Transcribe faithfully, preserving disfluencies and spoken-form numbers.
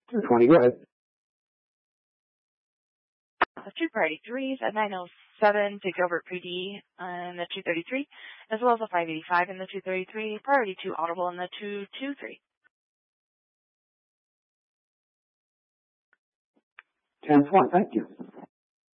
two twenty, go ahead. The two priority threes at nine oh seven to Gilbert P D in the two thirty-three, as well as a five eighty-five in the two thirty-three, priority two audible in the two twenty-three. ten one, thank you.